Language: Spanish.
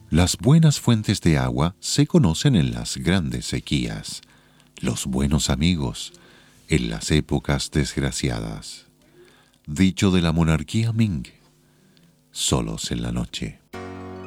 Las buenas fuentes de agua se conocen en las grandes sequías, los buenos amigos en las épocas desgraciadas. Dicho de la monarquía Ming, solos en la noche.